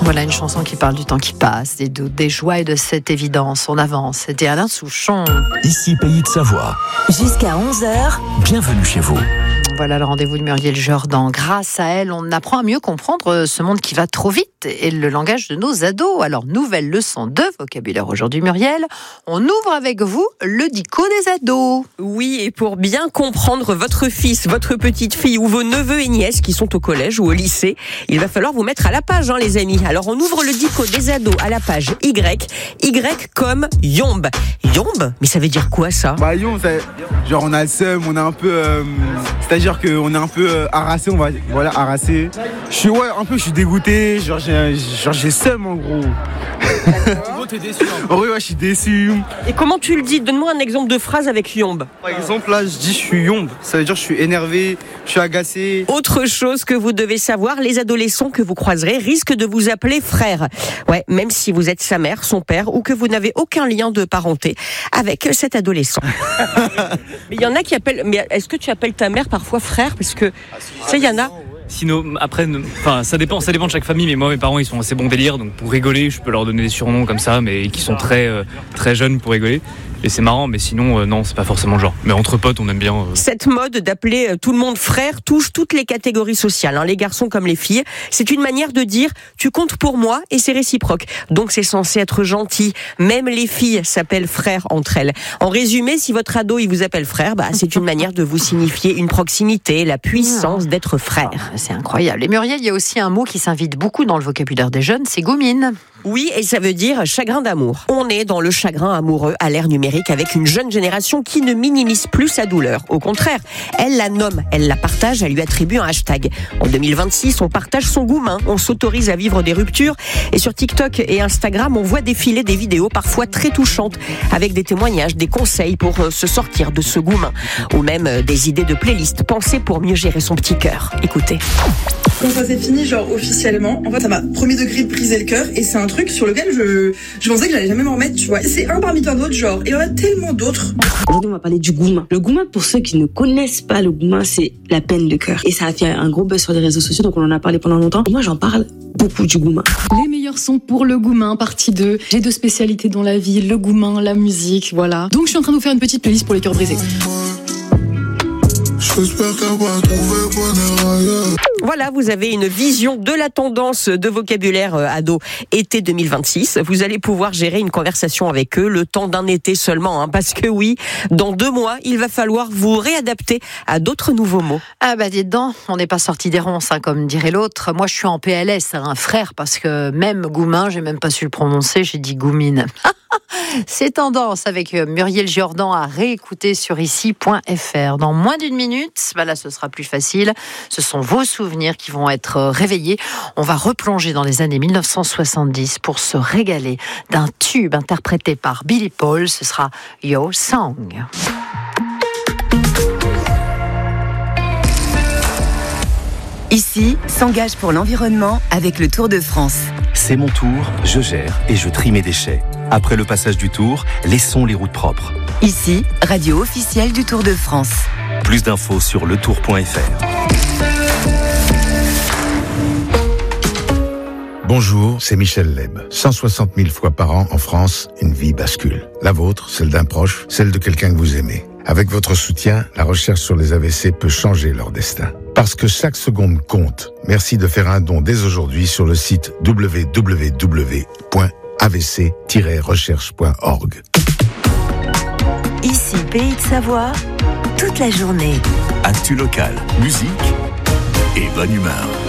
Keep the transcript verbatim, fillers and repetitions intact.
Voilà une chanson qui parle du temps qui passe, des doutes, des joies et de cette évidence. On avance. C'était Alain Souchon. Ici, Pays de Savoie. Jusqu'à onze heures. Bienvenue chez vous. Voilà le rendez-vous de Muriel Jordan. Grâce à elle, on apprend à mieux comprendre ce monde qui va trop vite et le langage de nos ados. Alors, nouvelle leçon de vocabulaire aujourd'hui, Muriel. On ouvre avec vous le dico des ados. Oui, et pour bien comprendre votre fils, votre petite fille ou vos neveux et nièces qui sont au collège ou au lycée, il va falloir vous mettre à la page, hein, les amis. Alors, on ouvre le dico des ados à la page Y. Y comme yombe. Yombe? Mais ça veut dire quoi, ça? Bah, yombe, c'est genre on a le seum, on est un peu... Euh, c'est-à-dire qu'on est un peu euh, harassé, on va... Voilà, harassé. Je suis, ouais, un peu, je suis dégoûté, genre j'ai, genre, j'ai seum, en gros. En gros, t'es déçu. En vrai, ouais, je suis déçu. Et comment tu le dis? Donne-moi un exemple de phrase avec yombe. Par exemple, là, je dis je suis yombe. Ça veut dire je suis énervé, je suis agacé. Autre chose que vous devez savoir, les adolescents que vous croiserez risquent de vous appeler frère. Ouais, même si vous êtes sa mère, son père, ou que vous n'avez aucun lien de parenté avec cet adolescent. Mais il y en a qui appellent... Mais est-ce que tu appelles ta mère parfois frère? Parce que, tu sais, il y en a... Sinon, après, enfin, ça dépend, ça dépend de chaque famille. Mais moi, mes parents, ils sont assez bons délire, donc pour rigoler, je peux leur donner des surnoms comme ça, mais qui sont très, euh, très jeunes pour rigoler. Et c'est marrant, mais sinon, euh, non, c'est pas forcément le genre. Mais entre potes, on aime bien. Euh... Cette mode d'appeler euh, tout le monde frère touche toutes les catégories sociales, hein, les garçons comme les filles. C'est une manière de dire tu comptes pour moi et c'est réciproque. Donc c'est censé être gentil. Même les filles s'appellent frères entre elles. En résumé, si votre ado il vous appelle frère, bah c'est une manière de vous signifier une proximité, la puissance d'être frère. Oh, c'est incroyable. Et Muriel, il y a aussi un mot qui s'invite beaucoup dans le vocabulaire des jeunes, c'est goumine. Oui, et ça veut dire chagrin d'amour. On est dans le chagrin amoureux à l'ère numérique avec une jeune génération qui ne minimise plus sa douleur. Au contraire, elle la nomme, elle la partage, elle lui attribue un hashtag. En deux mille vingt-six, on partage son goumin, on s'autorise à vivre des ruptures. Et sur TikTok et Instagram, on voit défiler des vidéos parfois très touchantes avec des témoignages, des conseils pour se sortir de ce goumin. Ou même des idées de playlists pensées pour mieux gérer son petit cœur. Écoutez. Quand ça s'est fini, genre officiellement, en fait, ça m'a premier degré brisé le cœur et c'est un truc sur lequel je, je pensais que j'allais jamais m'en remettre, tu vois. C'est un parmi tant d'autres, genre, et il y en a tellement d'autres. Aujourd'hui, on va parler du goumin. Le goumin, pour ceux qui ne connaissent pas le goumin, c'est la peine de cœur. Et ça a fait un gros buzz sur les réseaux sociaux, donc on en a parlé pendant longtemps. Moi, j'en parle beaucoup du goumin. Les meilleurs sons pour le goumin, partie deux. J'ai deux spécialités dans la vie, le goumin, la musique, voilà. Donc, je suis en train de vous faire une petite playlist pour les cœurs brisés. Voilà, vous avez une vision de la tendance de vocabulaire ado été deux mille vingt-six. Vous allez pouvoir gérer une conversation avec eux le temps d'un été seulement, hein, parce que oui, dans deux mois, il va falloir vous réadapter à d'autres nouveaux mots. Ah bah dis donc, on n'est pas sorti des ronces, hein, comme dirait l'autre. Moi, je suis en P L S, un hein, frère, parce que même goumin, j'ai même pas su le prononcer, j'ai dit goumine. C'est tendance avec Muriel Jordan à réécouter sur ici point f r. Dans moins d'une minute, bah là ce sera plus facile. Ce sont vos souvenirs qui vont être réveillés. On va replonger dans les années mille neuf cent soixante-dix pour se régaler d'un tube interprété par Billy Paul. Ce sera Your Song. Ici, s'engage pour l'environnement avec le Tour de France. C'est mon tour, je gère et je trie mes déchets. Après le passage du Tour, laissons les routes propres. Ici, radio officielle du Tour de France. Plus d'infos sur le tour point f r. Bonjour, c'est Michel Leb. cent soixante mille fois par an en France, une vie bascule. La vôtre, celle d'un proche, celle de quelqu'un que vous aimez. Avec votre soutien, la recherche sur les A V C peut changer leur destin. Parce que chaque seconde compte. Merci de faire un don dès aujourd'hui sur le site w w w point a v c tiret recherche point org. Ici, Pays de Savoie, toute la journée. Actu local, musique et bonne humeur.